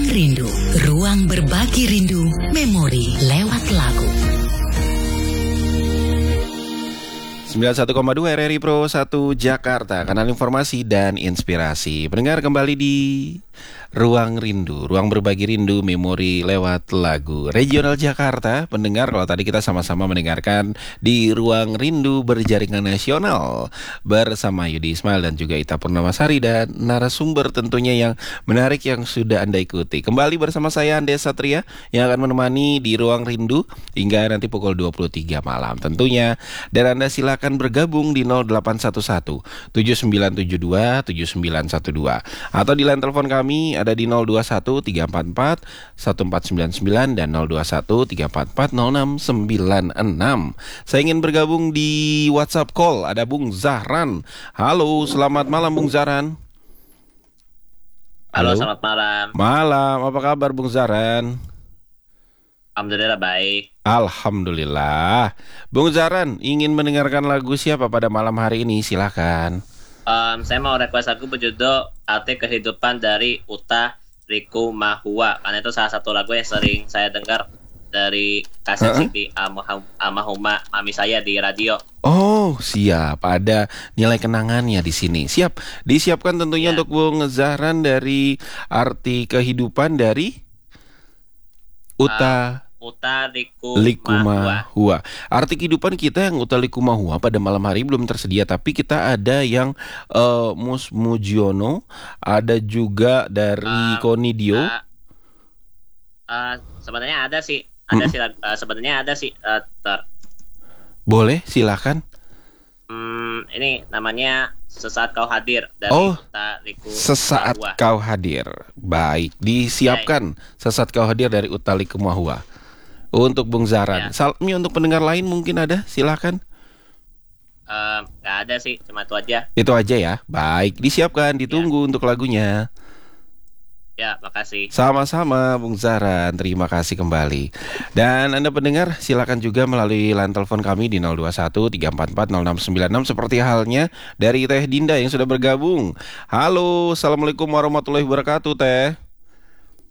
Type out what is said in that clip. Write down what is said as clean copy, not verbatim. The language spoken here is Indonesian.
Rindu, ruang berbagi rindu, memori lewat lagu. 91,2 RRI Pro 1 Jakarta, kanal informasi dan inspirasi. Pendengar kembali di Ruang Rindu, ruang berbagi rindu, memori lewat lagu. Regional Jakarta, pendengar, kalau tadi kita sama-sama mendengarkan di Ruang Rindu berjaringan nasional bersama Yudi Ismail dan juga Ita Purnamasari dan narasumber tentunya yang menarik yang sudah Anda ikuti. Kembali bersama saya Andes Satria yang akan menemani di Ruang Rindu hingga nanti pukul 23 malam tentunya. Dan Anda silakan bergabung di 0811 7972 7912 atau di line telepon kami ada di 021 344 1499 dan 021 344 0696. Saya ingin bergabung di WhatsApp call. Ada Bung Zahran. Halo, selamat malam Bung Zahran. Halo, selamat malam. Malam, apa kabar Bung Zahran? Alhamdulillah baik. Alhamdulillah. Bung Zahran ingin mendengarkan lagu siapa pada malam hari ini? Silakan. Saya mau request lagu berjudul Arti Kehidupan dari Utha Likumahua, karena itu salah satu lagu yang sering saya dengar dari kaset CD almarhumah mami saya di radio. Oh, siap. Ada nilai kenangannya di sini. Siap. Disiapkan tentunya untuk Bung Zahran dari Arti Kehidupan dari Utha Likumahua. Arti kehidupan kita yang Utha Likumahua pada malam hari belum tersedia, tapi kita ada yang Mus Mujiono, ada juga dari Konidio. Sebenarnya ada sih, sebenarnya ada sih. Boleh, silakan. Ini namanya Sesaat Kau Hadir dari Utha Likumahua. Sesaat Kau Hadir. Baik, disiapkan Sesaat Kau Hadir dari Utha Likumahua untuk Bung Zahran. Salmi untuk pendengar lain mungkin ada, silakan. Gak ada sih, cuma itu aja. Itu aja ya. Baik, disiapkan, ditunggu untuk lagunya. Ya, makasih. Sama-sama Bung Zahran, terima kasih kembali. Dan Anda pendengar, silakan juga melalui line telepon kami di 021 344 0696 seperti halnya dari Teh Dinda yang sudah bergabung. Halo, assalamualaikum warahmatullahi wabarakatuh Teh.